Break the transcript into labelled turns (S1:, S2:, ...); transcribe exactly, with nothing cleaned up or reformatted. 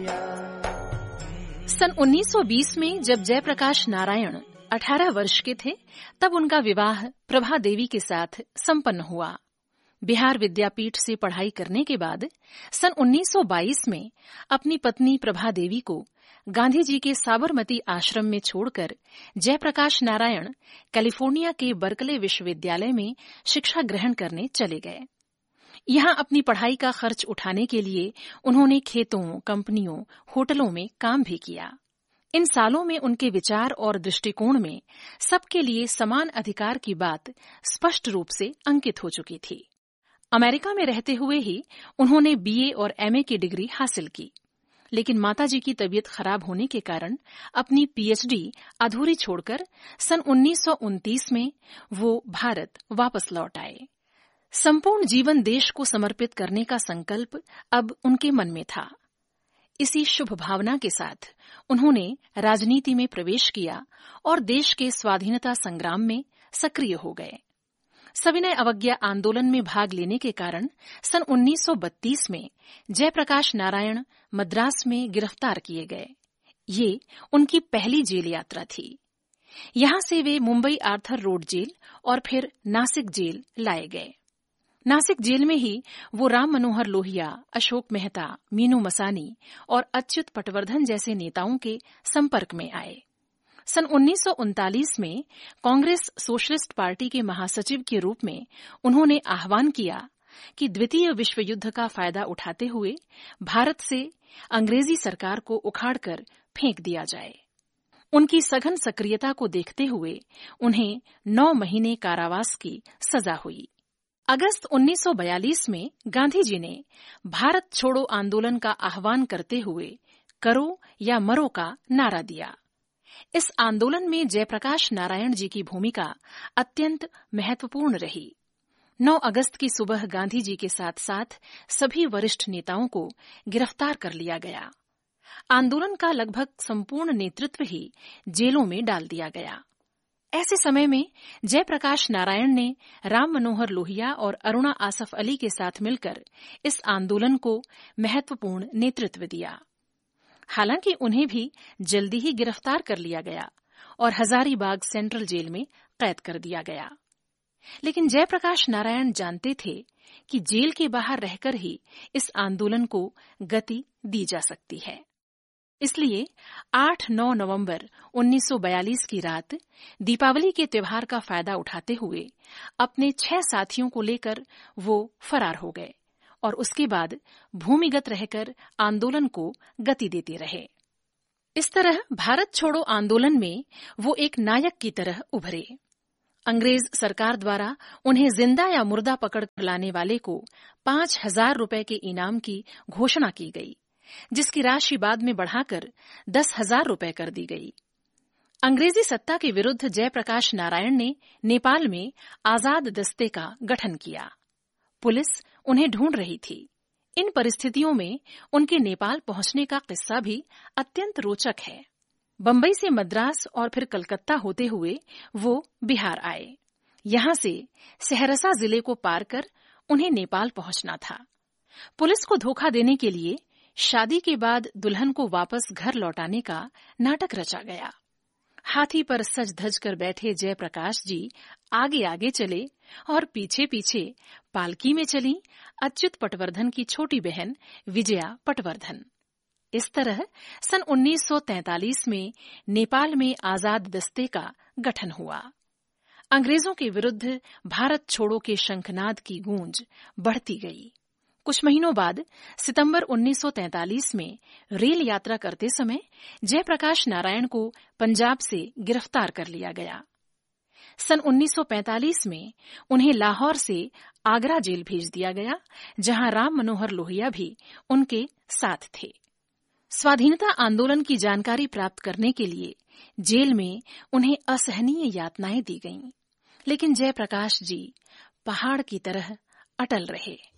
S1: सन उन्नीस सौ बीस में जब जयप्रकाश नारायण अठारह वर्ष के थे, तब उनका विवाह प्रभा देवी के साथ संपन्न हुआ। बिहार विद्यापीठ से पढ़ाई करने के बाद सन उन्नीस सौ बाईस में अपनी पत्नी प्रभा देवी को गांधी जी के साबरमती आश्रम में छोड़कर जयप्रकाश नारायण कैलिफोर्निया के बर्कले विश्वविद्यालय में शिक्षा ग्रहण करने चले गए। यहां अपनी पढ़ाई का खर्च उठाने के लिए उन्होंने खेतों, कंपनियों, होटलों में काम भी किया। इन सालों में उनके विचार और दृष्टिकोण में सबके लिए समान अधिकार की बात स्पष्ट रूप से अंकित हो चुकी थी। अमेरिका में रहते हुए ही उन्होंने बीए और एमए की डिग्री हासिल की, लेकिन माताजी की तबीयत खराब होने के कारण अपनी पीएचडी अधूरी छोड़कर सन उन्नीस सौ उनतीस में वो भारत वापस लौट आए। संपूर्ण जीवन देश को समर्पित करने का संकल्प अब उनके मन में था। इसी शुभ भावना के साथ उन्होंने राजनीति में प्रवेश किया और देश के स्वाधीनता संग्राम में सक्रिय हो गए। सविनय अवज्ञा आंदोलन में भाग लेने के कारण सन उन्नीस सौ बत्तीस में जयप्रकाश नारायण मद्रास में गिरफ्तार किए गए। ये उनकी पहली जेल यात्रा थी। यहां से वे मुंबई आर्थर रोड जेल और फिर नासिक जेल लाए गए। नासिक जेल में ही वो राम मनोहर लोहिया, अशोक मेहता, मीनू मसानी और अच्युत पटवर्धन जैसे नेताओं के संपर्क में आए। सन उन्नीस सौ उनतालीस में कांग्रेस सोशलिस्ट पार्टी के महासचिव के रूप में उन्होंने आह्वान किया कि द्वितीय विश्व युद्ध का फायदा उठाते हुए भारत से अंग्रेजी सरकार को उखाड़कर फेंक दिया जाए। उनकी सघन सक्रियता को देखते हुए उन्हें नौ महीने कारावास की सजा हुई। अगस्त उन्नीस सौ बयालीस में गांधी जी ने भारत छोड़ो आंदोलन का आह्वान करते हुए करो या मरो का नारा दिया। इस आंदोलन में जयप्रकाश नारायण जी की भूमिका अत्यंत महत्वपूर्ण रही। नौ अगस्त की सुबह गांधी जी के साथ साथ सभी वरिष्ठ नेताओं को गिरफ्तार कर लिया गया। आंदोलन का लगभग संपूर्ण नेतृत्व ही जेलों में डाल दिया गया। ऐसे समय में जयप्रकाश नारायण ने राम मनोहर लोहिया और अरुणा आसफ अली के साथ मिलकर इस आंदोलन को महत्वपूर्ण नेतृत्व दिया। हालांकि उन्हें भी जल्दी ही गिरफ्तार कर लिया गया और हजारीबाग सेंट्रल जेल में कैद कर दिया गया। लेकिन जयप्रकाश नारायण जानते थे कि जेल के बाहर रहकर ही इस आंदोलन को गति दी जा सकती है। इसलिए आठ नौ नवंबर उन्नीस सौ बयालीस की रात दीपावली के त्योहार का फायदा उठाते हुए अपने छह साथियों को लेकर वो फरार हो गए और उसके बाद भूमिगत रहकर आंदोलन को गति देते रहे। इस तरह भारत छोड़ो आंदोलन में वो एक नायक की तरह उभरे। अंग्रेज सरकार द्वारा उन्हें जिंदा या मुर्दा पकड़ कर लाने वाले को पांच हजार रुपए के इनाम की घोषणा की गई, जिसकी राशि बाद में बढ़ाकर दस हजार रुपए कर दी गई। अंग्रेजी सत्ता के विरुद्ध जयप्रकाश नारायण ने नेपाल में आजाद दस्ते का गठन किया। पुलिस उन्हें ढूंढ रही थी। इन परिस्थितियों में उनके नेपाल पहुंचने का किस्सा भी अत्यंत रोचक है। बंबई से मद्रास और फिर कलकत्ता होते हुए वो बिहार आए। यहां से सहरसा जिले को पार कर उन्हें नेपाल पहुंचना था। पुलिस को धोखा देने के लिए शादी के बाद दुल्हन को वापस घर लौटाने का नाटक रचा गया। हाथी पर सज धज कर बैठे जयप्रकाश जी आगे आगे चले और पीछे पीछे पालकी में चली अच्युत पटवर्धन की छोटी बहन विजया पटवर्धन। इस तरह सन उन्नीस सौ तैंतालीस में नेपाल में आजाद दस्ते का गठन हुआ। अंग्रेजों के विरुद्ध भारत छोड़ो के शंखनाद की गूंज बढ़ती गई। कुछ महीनों बाद सितंबर उन्नीस सौ तैंतालीस में रेल यात्रा करते समय जयप्रकाश नारायण को पंजाब से गिरफ्तार कर लिया गया। सन उन्नीस सौ पैंतालीस में उन्हें लाहौर से आगरा जेल भेज दिया गया, जहां राम मनोहर लोहिया भी उनके साथ थे। स्वाधीनता आंदोलन की जानकारी प्राप्त करने के लिए जेल में उन्हें असहनीय यातनाएं दी गईं, लेकिन जयप्रकाश जी पहाड़ की तरह अटल रहे।